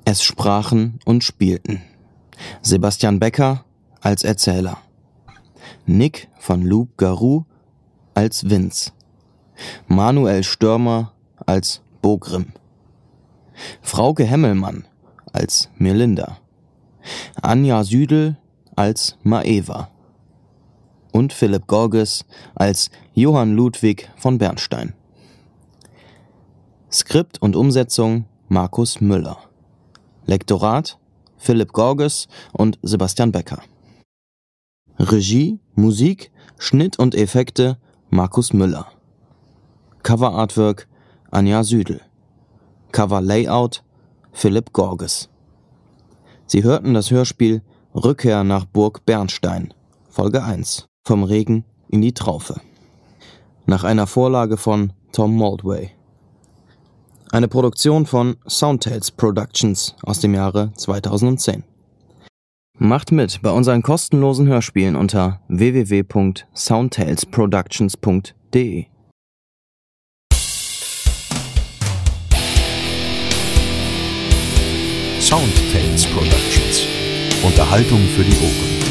Es sprachen und spielten Sebastian Becker als Erzähler, Nick von Loup Garou als Vince, Manuel Störmer als Bogrim, Frauke Hemmelmann als Melinda, Anja Südel als Maeva und Philipp Gorges als Johann Ludwig von Bernstein. Skript und Umsetzung Markus Müller. Lektorat Philipp Gorges und Sebastian Becker. Regie, Musik, Schnitt und Effekte Markus Müller. Cover-Artwork Anja Südel. Cover-Layout Philipp Gorges. Sie hörten das Hörspiel Rückkehr nach Burg Bernstein, Folge 1, vom Regen in die Traufe. Nach einer Vorlage von Tom Moldway. Eine Produktion von Soundtales Productions aus dem Jahre 2010. Macht mit bei unseren kostenlosen Hörspielen unter www.soundtalesproductions.de. Soundtales Productions. Unterhaltung für die Ohren.